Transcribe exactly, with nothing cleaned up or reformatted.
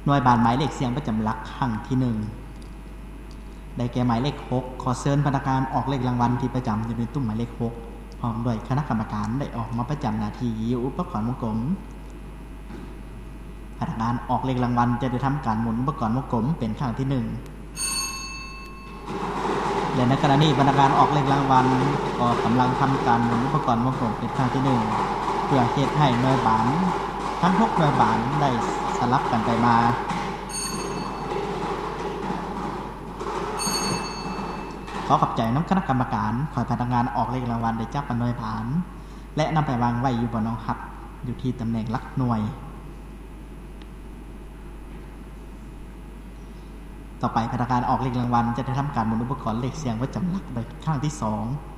หน่วยบานหมายเลขเสียงประจำหลักครั้งที่หนึ่งได้แก่หมายเลขหกขอเชิญพนักงานออกเลขรางวัลที่ประจำอยู่ในตุ้มหมายเลขหกพร้อมด้วยคณะกรรมการได้ออกมาประจำหน้าที่อุปกรณ์วงกลมพนักงานออกเลขรางวัลจะได้ทำการหมุนอุปกรณ์วงกลมเป็นครั้งที่หนึ่งและในขณะนี้พนักงานออกเลขรางวัลก็กำลังทำการหมุนอุปกรณ์วงกลมเป็นครั้งที่หนึ่งเพื่อเฮ็ดให้หน่วยบานทั้งหกหน่วยบานได้สลับกันไปมาขอขอบใจน้ำคณะกรรมการขอพนักงานออกเลขรางวัลได้จับหน่วยบานและนำไปวางไว้อยู่บนน้องหักอยู่ที่ตำแหน่งหลักหน่วยต่อไปพนักงานออกเลขรางวัลจะได้ทำการหมุนอุปกรณ์เลขเสียงประจำหลักในครั้งที่สอง